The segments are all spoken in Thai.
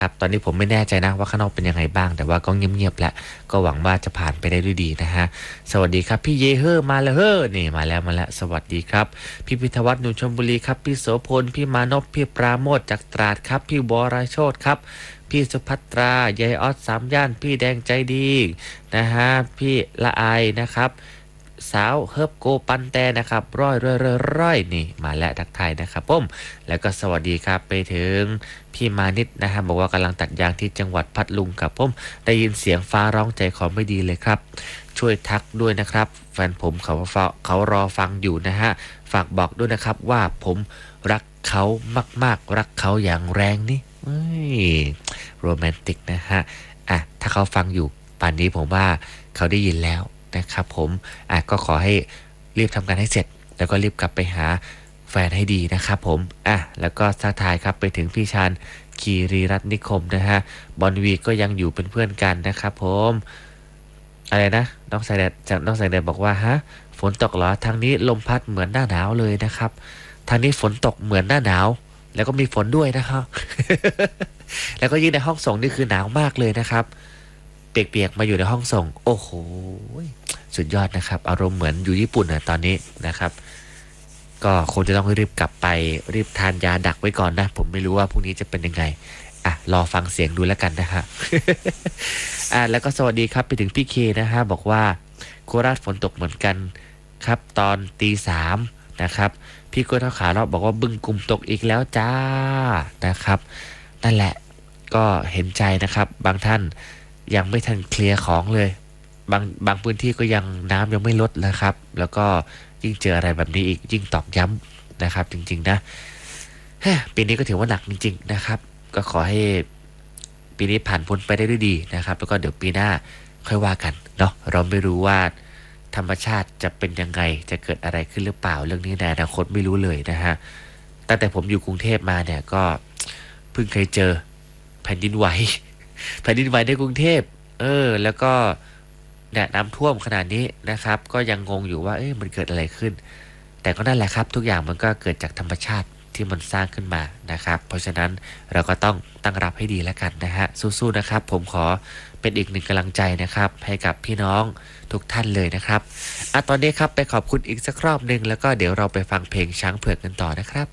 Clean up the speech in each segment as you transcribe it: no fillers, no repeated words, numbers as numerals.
ครับตอนนี้ผมไม่แน่ใจนะว่าข้างนอกเป็นยังไงบ้างแต่ว่าก็เงียบๆแหละก็หวังว่าจะผ่านไปได้ด้วยดีนะฮะสวัสดีครับพี่เยเฮอร์มาแล้วเฮอนี่มาแล้วสวัสดีครับพี่พิทวัฒน์หนุ่มชลบุรีครับพี่โสพลพี่มานพพี่ปราโมทจากตราดครับพี่วรโชติครับพี่สุภัตรายายออสสามย่านพี่แดงใจดีนะฮะพี่ละไอนะครับสาวเฮิบโกปันแต่นะครับร้อยนี่มาแล้วทักทายนะครับผมแล้วก็สวัสดีครับไปถึงพี่มานิดนะฮะบอกว่ากำลังตัดยางที่จังหวัดพัทลุงครับผมได้ยินเสียงฟ้าร้องใจขอไม่ดีเลยครับช่วยทักด้วยนะครับแฟนผมเขารอฟังอยู่นะฮะฝากบอกด้วยนะครับว่าผมรักเขามากๆรักเขาอย่างแรงนี่โรแมนติกนะฮะถ้าเขาฟังอยู่ป่านนี้ผมว่าเขาได้ยินแล้วนะครับผมก็ขอให้รีบทำงานให้เสร็จแล้วก็รีบกลับไปหาแฟนให้ดีนะครับผมแล้วก็ทักทายครับไปถึงพี่ชาญคีรีรัตน์นิคมนะฮะบอลวีก็ยังอยู่เป็นเพื่อนกันนะครับผมอะไรนะน้องสายแดดจากน้องสายแดดบอกว่าฮะฝนตกเหรอทางนี้ลมพัดเหมือนหน้าหนาวเลยนะครับทางนี้ฝนตกเหมือนหน้าหนาวแล้วก็มีฝนด้วยนะครับ แล้วก็ยิ่งในห้องส่งนี่คือหนาวมากเลยนะครับเปียกๆมาอยู่ในห้องส่งโอ้โหสุดยอดนะครับอารมณ์เหมือนอยู่ญี่ปุ่นนะตอนนี้นะครับก็คงจะต้องรีบกลับไปรีบทานยาดักไว้ก่อนนะผมไม่รู้ว่าพรุ่งนี้จะเป็นยังไงรอฟังเสียงดูแล้วกันนะฮะ แล้วก็สวัสดีครับไปถึงพี่เคนะฮะบอกว่าโคราชฝนตกเหมือนกันครับตอนตี 3นะครับพี่กุ้ยเท่าขาเราบอกว่าบึงกุ่มตกอีกแล้วจ้านะครับนั่นแหละก็เห็นใจนะครับบางท่านยังไม่ทันเคลียร์ของเลยบางพื้นที่ก็ยังน้ำยังไม่ลดนะครับแล้วก็ยิ่งเจออะไรแบบนี้อีกยิ่งตอกย้ำนะครับจริงๆนะปีนี้ก็ถือว่าหนักจริงๆนะครับก็ขอให้ปีนี้ผ่านพ้นไปได้ด้วยดีนะครับแล้วก็เดี๋ยวปีหน้าค่อยว่ากันเนาะเราไม่รู้ว่าธรรมชาติจะเป็นยังไงจะเกิดอะไรขึ้นหรือเปล่าเรื่องนี้ในอนาคตไม่รู้เลยนะฮะตั้งแต่ผมอยู่กรุงเทพมาเนี่ยก็เพิ่งเคยเจอแผ่นดินไหวในกรุงเทพแล้วก็เนี่ยน้ำท่วมขนาดนี้นะครับก็ยังงงอยู่ว่ามันเกิดอะไรขึ้นแต่ก็นั่นแหละครับทุกอย่างมันก็เกิดจากธรรมชาติที่มันสร้างขึ้นมานะครับเพราะฉะนั้นเราก็ต้องตั้งรับให้ดีแล้วกันนะฮะสู้ๆนะครับผมขอเป็นอีกหนึ่งกำลังใจนะครับให้กับพี่น้องทุกท่านเลยนะครับตอนนี้ครับไปขอบคุณอีกสักรอบหนึ่งแล้วก็เดี๋ยวเราไปฟังเพลงช้างเผือกกันต่อนะครับ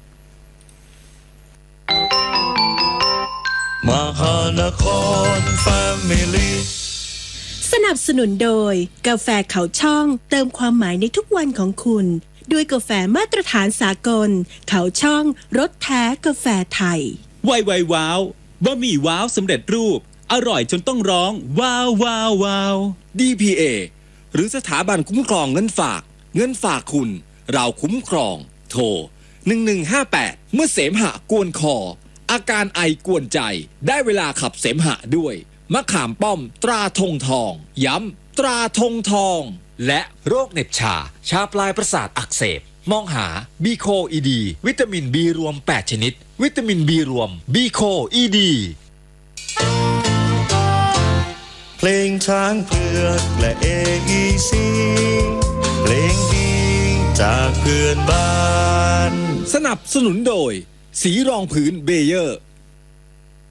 มหานครแฟมิลี่สนับสนุนโดยกาแฟเขาช่องเติมความหมายในทุกวันของคุณด้วยกาแฟมาตรฐานสากลเขาช่องรสแท้กาแฟไทยไวว้าวบะหมี่ว้าวสำเร็จรูปอร่อยจนต้องร้องว้าวว้าวว้าว DPA หรือสถาบันคุ้มครองเงินฝากคุณเราคุ้มครองโทร1158เมื่อเสมหะกวนคออาการไอกวนใจได้เวลาขับเสมหะด้วยมะขามป้อมตราธงทองย้ำตราธงทองและโรคเหน็บชาปลายประสาทอักเสบมองหาบีโคอีดีวิตามินบีรวม8ชนิดวิตามินบีรวมบีโคอีดีเพลงช้างเผือกและ AEC เพลงดีจากเพื่อนบ้านสนับสนุนโดยสีรองพื้นเบเยอร์